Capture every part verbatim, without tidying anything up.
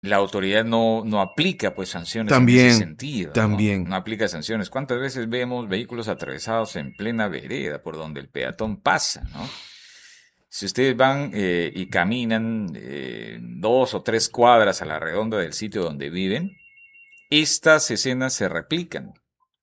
la autoridad no, no aplica pues sanciones en ese También, sentido, ¿no? también. No aplica sanciones. ¿Cuántas veces vemos vehículos atravesados en plena vereda por donde el peatón pasa, ¿no? Si ustedes van eh, y caminan eh, dos o tres cuadras a la redonda del sitio donde viven, estas escenas se replican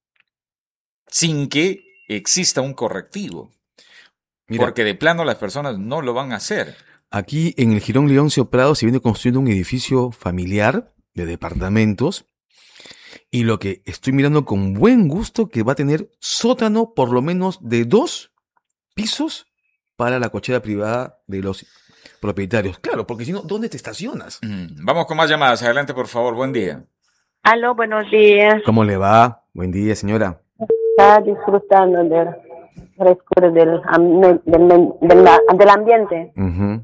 sin que exista un correctivo, Mira, porque de plano las personas no lo van a hacer. aquí en el Jirón Leoncio Prado se viene construyendo un edificio familiar de departamentos y lo que estoy mirando con buen gusto que va a tener sótano por lo menos de dos pisos para la cochera privada de los propietarios. Claro, porque si no, ¿dónde te estacionas? Mm, Vamos con más llamadas. Adelante, por favor. Buen día. Aló, buenos días. ¿Cómo le va? Buen día, señora. Está disfrutando del frescura del, am- del, del, del ambiente. Ujú.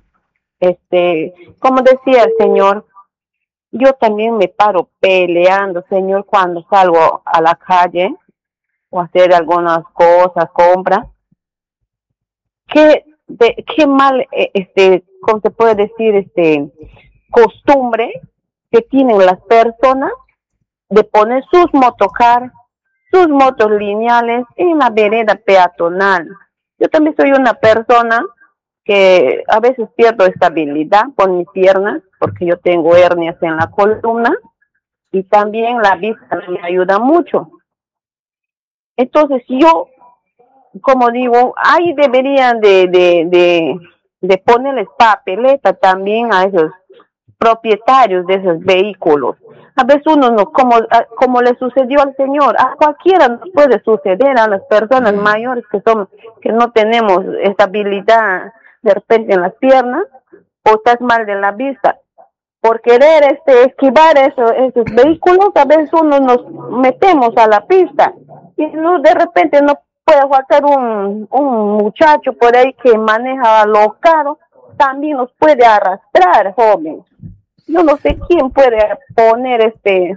Este, como decía el señor, yo también me paro peleando, señor, cuando salgo a la calle o a hacer algunas cosas, compras. Qué, de, qué mal, eh, este, ¿cómo se puede decir? Este, costumbre que tienen las personas de poner sus motocar, sus motos lineales en la vereda peatonal. Yo también soy una persona que a veces pierdo estabilidad con mis piernas porque yo tengo hernias en la columna y también la vista me ayuda mucho. Entonces yo, como digo, ahí deberían de, de, de, de ponerles papeleta también a esos propietarios de esos vehículos. A veces uno no, como, como le sucedió al señor, a cualquiera nos puede suceder, a las personas mayores que son, que no tenemos estabilidad de repente en las piernas, o estás mal de la vista. Por querer este esquivar eso, esos vehículos, a veces uno nos metemos a la pista y no, de repente no puede faltar un, un muchacho por ahí que maneja lo caro, también nos puede arrastrar, joven. Yo no sé quién puede poner este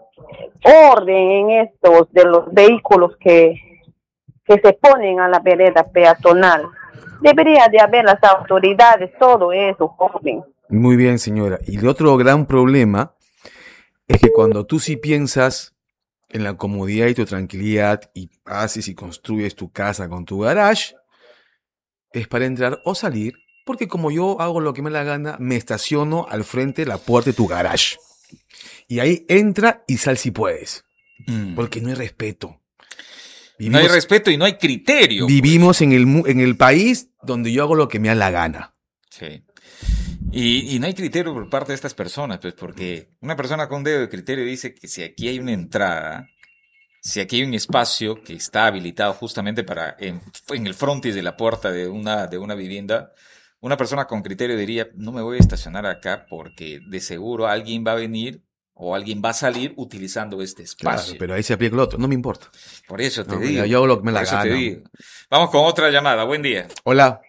orden en estos de los vehículos que, que se ponen a la vereda peatonal. Debería de haber las autoridades, todo eso, joven. Muy bien, señora. Y el otro gran problema es que cuando tú sí piensas en la comodidad y tu tranquilidad y haces y construyes tu casa con tu garage, es para entrar o salir, porque como yo hago lo que me da la gana, me estaciono al frente de la puerta de tu garage. Y ahí entra y sal si puedes. Mm. Porque no hay respeto. No hay respeto y no hay criterio. Vivimos pues. en el, mu- en el país donde yo hago lo que me da la gana. Sí. Y, y no hay criterio por parte de estas personas, pues, porque una persona con dedo de criterio dice que si aquí hay una entrada, si aquí hay un espacio que está habilitado justamente para, en, en el frontis de la puerta de una, de una vivienda, una persona con criterio diría, no me voy a estacionar acá porque de seguro alguien va a venir o alguien va a salir utilizando este espacio. Claro, pero ahí se aplica el otro, no me importa. Por eso te No, digo. yo hago lo que me por la eso gana. te digo. Vamos con otra llamada. Buen día. Hola.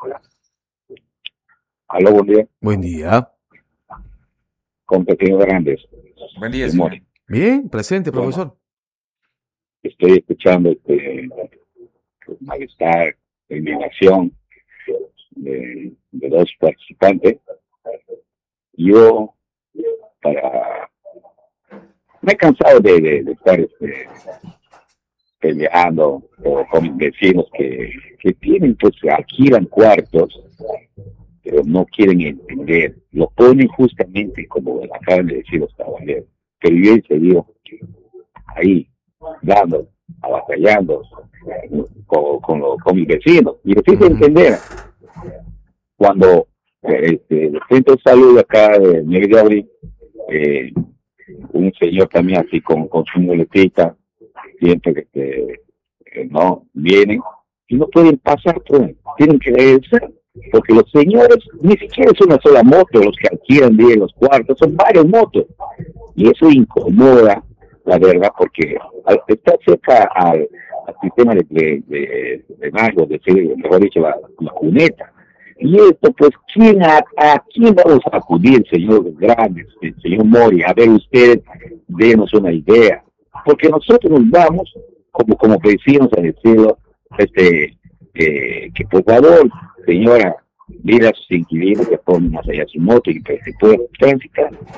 Aló, buen día. Buen día. Con Pequeño Grandes. Buen día, Simón. señor. Bien, presente, Bueno. profesor. Estoy escuchando este malestar, indignación de, de dos participantes. Yo, para... Me he cansado de, de, de estar este, peleando o con vecinos que, que tienen, pues, alquilan cuartos, pero no quieren entender. Lo ponen justamente como acaban de decir los caballeros. Pero yo en serio, ahí, dando, batallando con, con, lo, con mis vecinos. Y les hice entender, cuando este, el centro de salud acá de Miguel de Abril, eh, un señor también así con, con su muletita, siempre que este, eh, no vienen y no pueden pasar, pues, tienen que regresar, porque los señores ni siquiera es una sola moto los que alquilan bien los cuartos, son varias motos, y eso incomoda, la verdad, porque al estar cerca al, al sistema de, de, de, de magos, de, de, mejor dicho, la, la cuneta. Y esto, pues, ¿quién a, ¿a quién vamos a acudir, señor Grandes, señor Mori? A ver, ustedes, denos una idea. Porque nosotros nos vamos, como, como vecinos, a decirlo, este, eh, que por favor, señora, mira a sus inquilinos que ponen más allá su moto y pues se puede transitar.